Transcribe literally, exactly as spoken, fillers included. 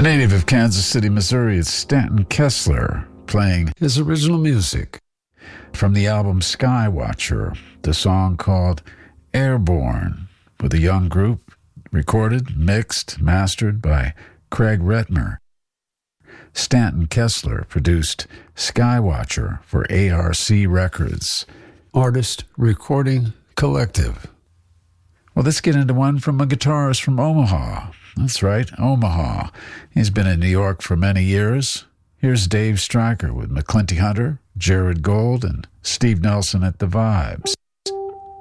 A native of Kansas City, Missouri, it's Stanton Kessler playing his original music. From the album Skywatcher, the song called Airborne, with a young group, recorded, mixed, mastered by Craig Retmer. Stanton Kessler produced Skywatcher for A R C Records, Artist Recording Collective. Well, let's get into one from a guitarist from Omaha. That's right, Omaha. He's been in New York for many years. Here's Dave Stryker with McClinty Hunter, Jared Gold, and Steve Nelson at the Vibes.